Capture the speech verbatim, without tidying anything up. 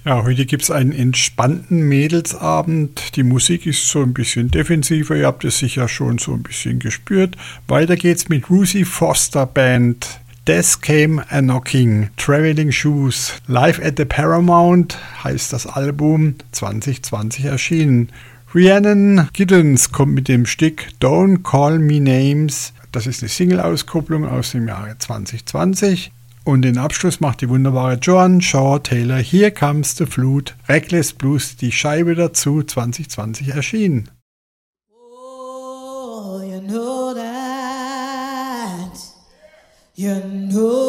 Ja, heute gibt es einen entspannten Mädelsabend. Die Musik ist so ein bisschen defensiver, ihr habt es sicher schon so ein bisschen gespürt. Weiter geht's mit Ruthie Foster Band. Death Came a Knocking, Traveling Shoes, Live at the Paramount heißt das Album, zwanzig zwanzig erschienen. Rhiannon Giddens kommt mit dem Stück Don't Call Me Names. Das ist eine Single-Auskopplung aus dem Jahre zwanzig zwanzig. Und den Abschluss macht die wunderbare Joan Shaw Taylor. Here Comes the Flute, Reckless Blues, die Scheibe dazu, zwanzig zwanzig erschienen. Oh, you know that, you know